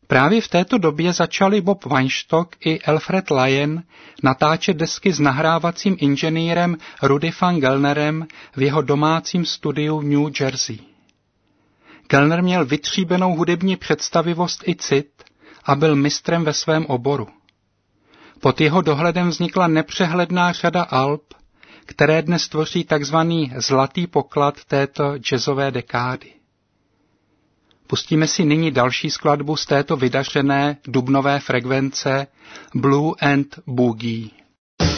Právě v této době začali Bob Weinstock i Alfred Lion natáčet desky s nahrávacím inženýrem Rudy Van Gelnerem v jeho domácím studiu v New Jersey. Gelner měl vytříbenou hudební představivost i cit a byl mistrem ve svém oboru. Pod jeho dohledem vznikla nepřehledná řada alb, které dnes tvoří takzvaný zlatý poklad této jazzové dekády. Pustíme si nyní další skladbu z této vydařené dubnové frekvence Blue and Boogie.